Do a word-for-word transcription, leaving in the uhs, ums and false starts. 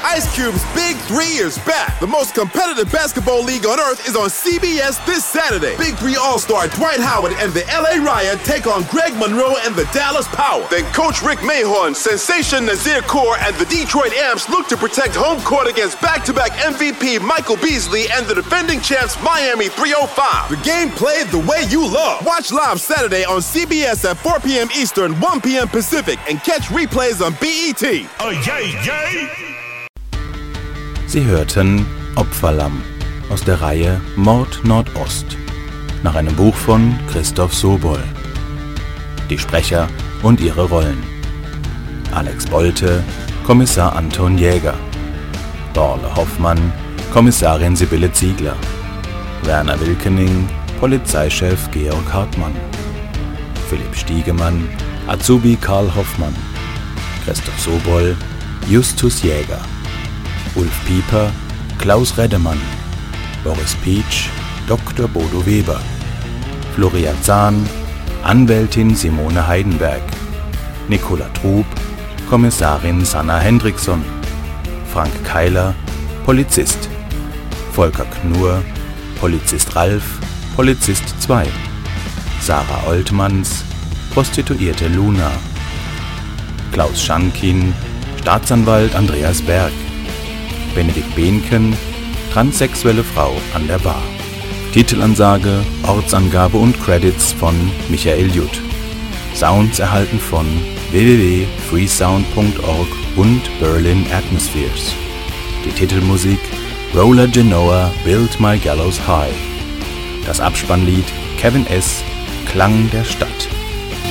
Ice Cube's Big Three is back. The most competitive basketball league on earth is on C B S this Saturday. Big Three All-Star Dwight Howard and the L A Riot take on Greg Monroe and the Dallas Power. Then Coach Rick Mahorn, Sensation Nazir Kaur, and the Detroit Amps look to protect home court against back-to-back M V P Michael Beasley and the defending champs Miami three oh five. The game played the way you love. Watch live Saturday on C B S at four p.m. Eastern, one p.m. Pacific, and catch replays on B E T. Oh, yay, yay. Sie hörten Opferlamm aus der Reihe Mord Nordost nach einem Buch von Christoph Sobol. Die Sprecher und ihre Rollen: Alex Bolte, Kommissar Anton Jäger; Dorle Hoffmann, Kommissarin Sibylle Ziegler; Werner Wilkening, Polizeichef Georg Hartmann; Philipp Stiegemann, Azubi Karl Hoffmann; Christoph Sobol, Justus Jäger; Ulf Pieper, Klaus Reddemann; Boris Pietsch, Doktor Bodo Weber; Floria Zahn, Anwältin Simone Heidenberg; Nicola Trub, Kommissarin Sanna Hendrickson; Frank Keiler, Polizist; Volker Knurr, Polizist Ralf, Polizist zwei; Sarah Oltmanns, Prostituierte Luna; Klaus Schankin, Staatsanwalt Andreas Berg; Benedikt Behnken, transsexuelle Frau an der Bar. Titelansage, Ortsangabe und Credits von Michael Jutt. Sounds erhalten von w w w punkt freesound punkt org und Berlin Atmospheres. Die Titelmusik Roller Genoa Build My Gallows High. Das Abspannlied Kevin S. Klang der Stadt.